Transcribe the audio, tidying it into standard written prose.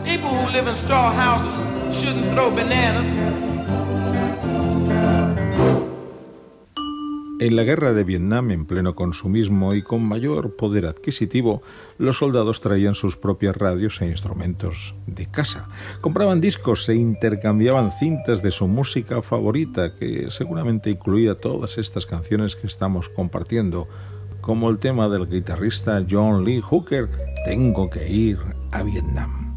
People who live in straw houses shouldn't throw bananas. En la guerra de Vietnam, en pleno consumismo y con mayor poder adquisitivo, los soldados traían sus propias radios e instrumentos de casa. Compraban discos e intercambiaban cintas de su música favorita, que seguramente incluía todas estas canciones que estamos compartiendo, como el tema del guitarrista John Lee Hooker, Tengo que ir a Vietnam.